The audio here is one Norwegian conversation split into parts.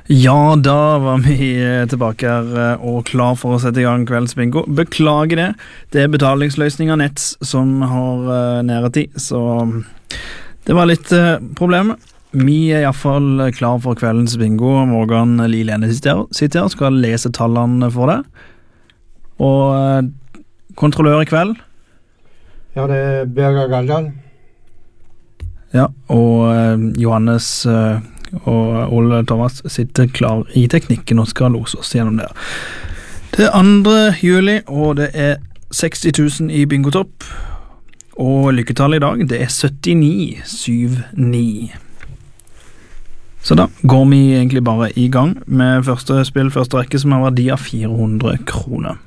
Ja, da var vi tilbake her og klar for å sette i gang kveldens bingo. Beklager det. Det er betalingsløsninger Nets som har nære tid, så det var litt problemer. Vi er i hvert fall klar for kveldens bingo. Morgan Lilene sitter her og skal lese tallene for det. Og kontrollør i kveld. Ja, det er Birger Galdal. Ja, og Johannes og Ole Thomas sitter klar i teknikken og skal lose oss gjennom det. Det er 2. juli, og det er 60 000 i bingotopp. Og lykketallet i dag, det er 79,79. Så da går vi egentlig bare i gang med første spill, første rekke, som har verdi av 400 kroner.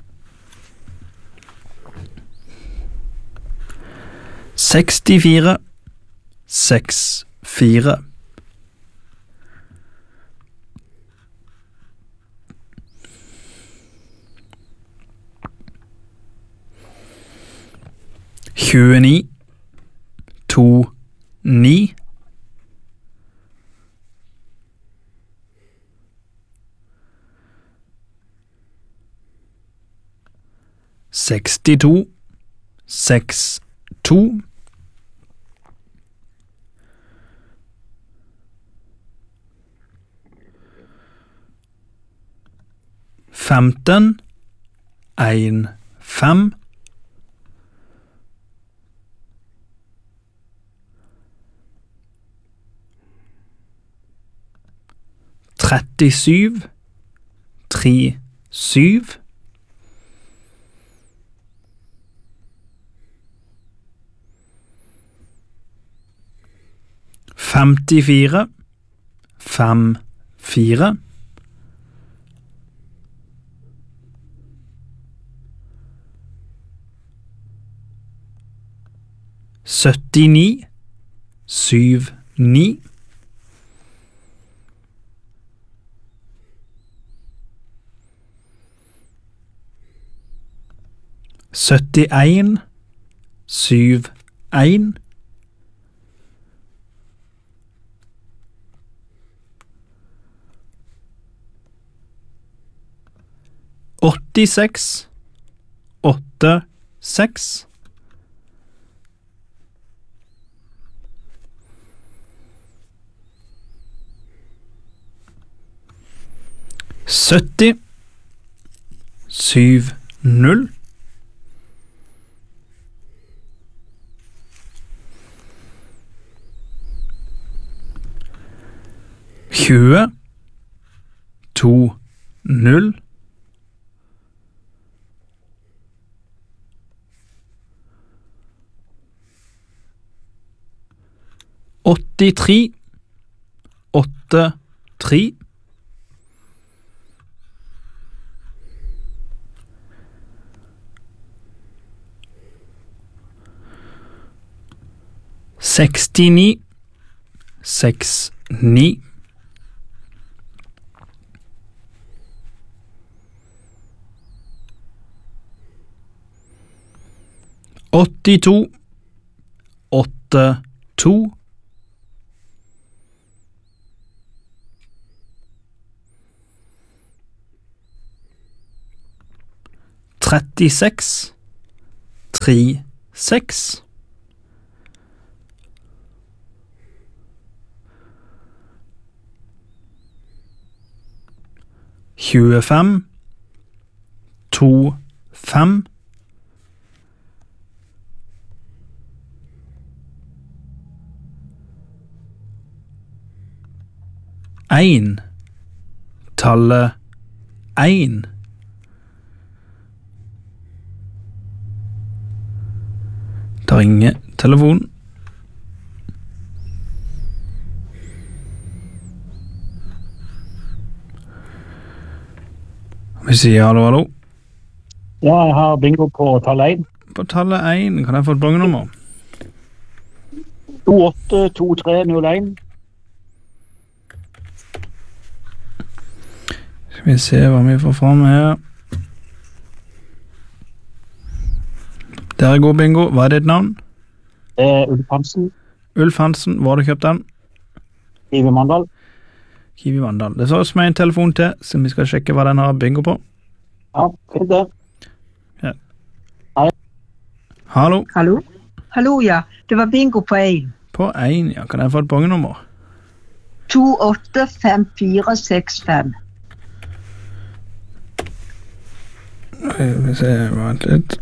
64, 64. 29, 2, 9. 62, 6, 2. 15, 1, 5. 37, 3, 7. 54, 5, 4. 79, 7, 9. 71, 7, 1. 86, 8, 6. 70, 7, 0. 20, 2, 0. 83, 8, 3. 69, 6, 9. 82, 8, 2. 36, 3, 6. 25, 2, 5. 1. Tallet 1. Det ringer telefonen. Vi sier hallo, hallo. Ja, jeg har bingo på tallet 1. På tallet 1, kan jeg få et bongenummer? 282301. Skal vi se hva vi får fram her. Der er god bingo. Hva er ditt navn? Ulf Hansen. Ulf Hansen, hvor har du kjøpt den? Ive Mandal. Kiwi Vandal. Det står som en telefon til, så vi skal sjekke hva den har bingo på. Ja, fint det. Hallo? Hallo? Hallo, ja. Det var bingo på 1. På 1, ja. Kan jeg få et bongenummer? 285465. Vi ser, vent litt.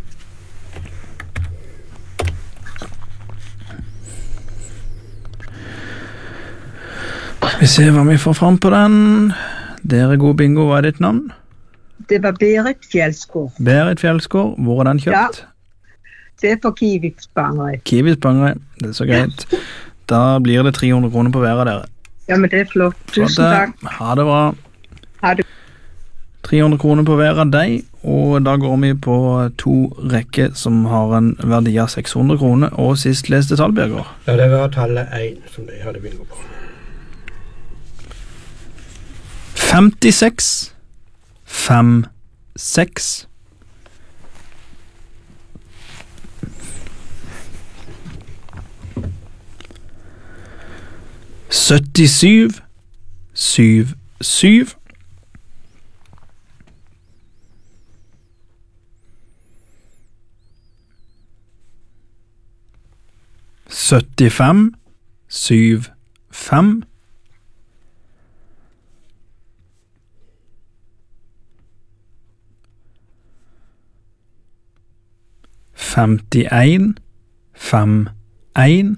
Vi ser hva vi får fram på den. Dere god bingo, hva er ditt navn? Det var Berit Fjellskår. Berit Fjellskår, hvor er den kjøpt? Ja. Det er på Kiwi Spangereid. Kiwi Spangereid, det er så greit. Da blir det 300 kroner på hver av dere. Ja, men det er flott. Tusen takk. Ha det bra. Ha det. 300 kroner på hver av deg, og da går vi på 2 rekker som har en verdi av 600 kroner, og sist leste tall, Birger. Ja, det var tallet 1 som de hadde bingo på. 56 56 77 77 75 75 51 51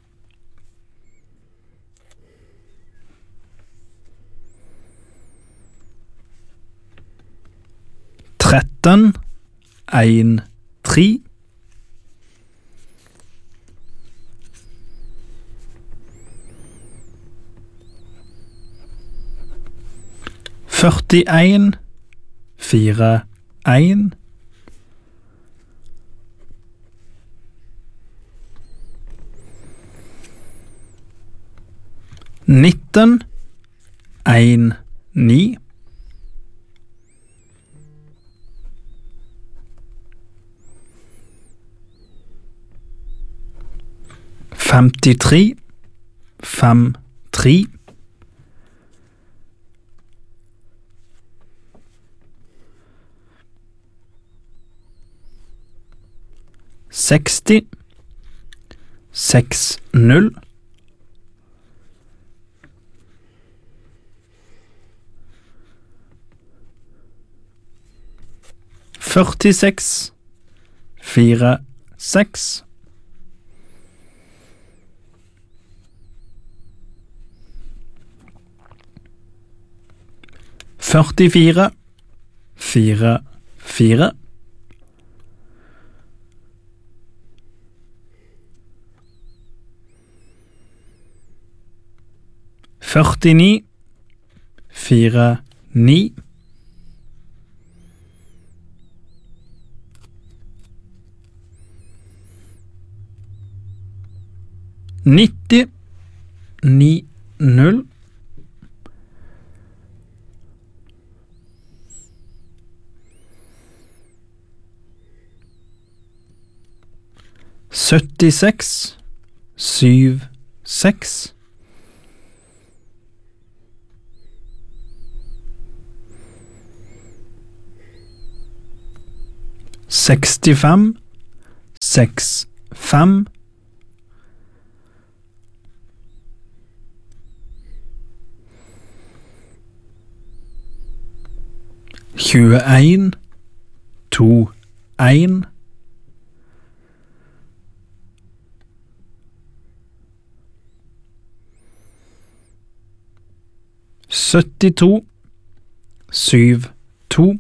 13 1 3 41 4 1 19 1 9 53 5 3 60 6 0 46 4 6 44 4 4 49 4 9 90 9 0 76 7 6 65 6 5 21 2 1 72 7 2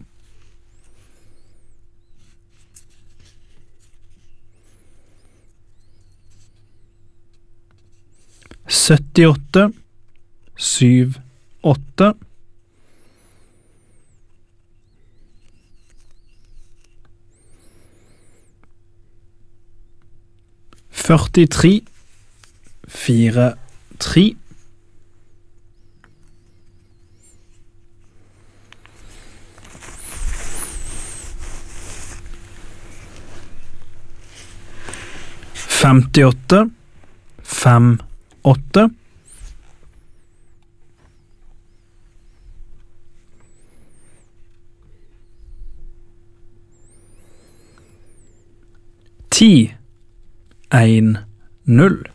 78 7 8 43 4 3 58 5 8 10-1-0.